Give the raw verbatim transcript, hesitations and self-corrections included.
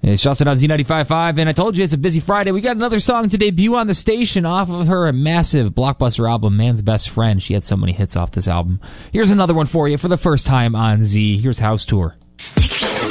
It's Justin on Z ninety-five point five, and I told you it's a busy Friday. We got another song to debut on the station off of her massive blockbuster album, Man's Best Friend. She had so many hits off this album. Here's another one for you for the first time on Z. Here's House Tour.